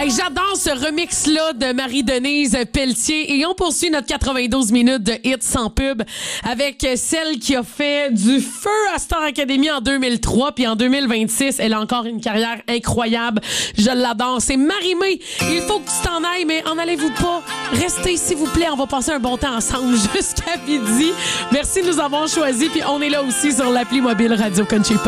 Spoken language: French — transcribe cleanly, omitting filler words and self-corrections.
Hey, j'adore ce remix-là de Marie-Denise Pelletier. Et on poursuit notre 92 minutes de hits sans pub avec celle qui a fait du feu à Star Academy en 2003. Puis en 2026, elle a encore une carrière incroyable. Je l'adore. C'est Marie-Mé. Il faut que tu t'en ailles, mais en allez-vous pas. Restez, s'il vous plaît. On va passer un bon temps ensemble jusqu'à midi. Merci de nous avoir choisis. Puis on est là aussi sur l'appli mobile Radio Country Pop.